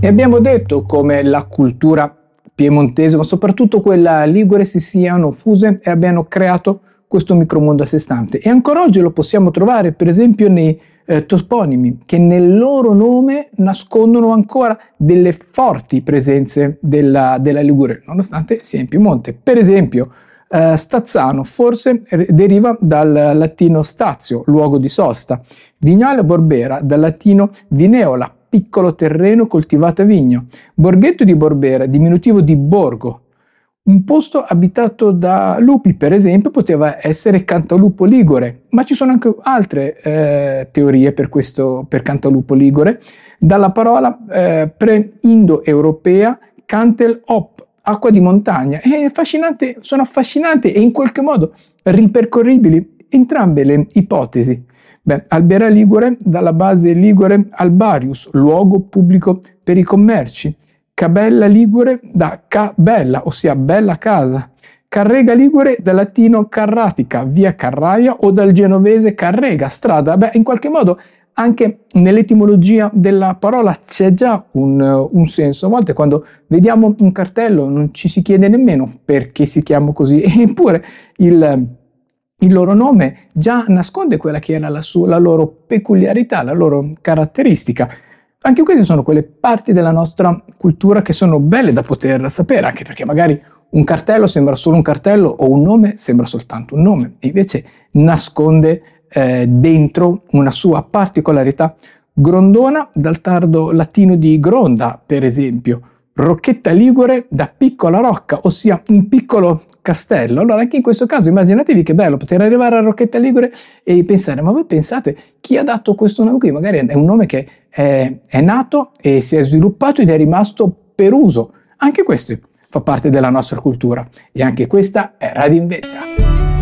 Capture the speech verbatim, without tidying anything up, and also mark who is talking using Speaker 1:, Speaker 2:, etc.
Speaker 1: E abbiamo detto come la cultura piemontese, ma soprattutto quella ligure, si siano fuse e abbiano creato questo micromondo a sé stante. E ancora oggi lo possiamo trovare, per esempio, nei eh, toponimi, che nel loro nome nascondono ancora delle forti presenze della, della Liguria, nonostante sia in Piemonte. Per esempio, eh, Stazzano forse deriva dal latino stazio, luogo di sosta. Vignale Borbera, dal latino vineola, piccolo terreno coltivato a vigno. Borghetto di Borbera, diminutivo di borgo. Un posto abitato da lupi, per esempio, poteva essere Cantalupo Ligure, ma ci sono anche altre eh, teorie per questo, per Cantalupo Ligure, dalla parola eh, pre-indoeuropea Cantel Op, acqua di montagna. È affascinante, sono affascinanti e in qualche modo ripercorribili entrambe le ipotesi. Beh, Albera Ligure, dalla base Ligure Albarius, luogo pubblico per i commerci. Cabella Ligure da Cabella, ossia bella casa. Carrega Ligure dal latino carratica, via Carraia, o dal genovese carrega, strada. Beh, in qualche modo anche nell'etimologia della parola c'è già un, un senso. A volte quando vediamo un cartello non ci si chiede nemmeno perché si chiama così, eppure il... il loro nome già nasconde quella che era la, sua, la loro peculiarità, la loro caratteristica. Anche queste sono quelle parti della nostra cultura che sono belle da poter sapere, anche perché magari un cartello sembra solo un cartello o un nome sembra soltanto un nome, e invece nasconde eh, dentro una sua particolarità. Grondona, dal tardo latino di gronda, per esempio. Rocchetta Ligure, da piccola rocca, ossia un piccolo castello. Allora anche in questo caso immaginatevi che bello poter arrivare a Rocchetta Ligure e pensare, ma voi pensate chi ha dato questo nome qui? Magari è un nome che è, è nato e si è sviluppato ed è rimasto per uso. Anche questo fa parte della nostra cultura e anche questa è Radio Inventa.